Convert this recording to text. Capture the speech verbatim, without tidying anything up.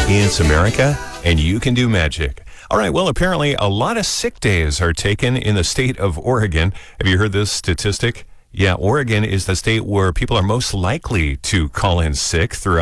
It's America, and you can do magic. All right, well, apparently a lot of sick days are taken in the state of Oregon. Have you heard this statistic? Yeah, Oregon is the state where people are most likely to call in sick throughout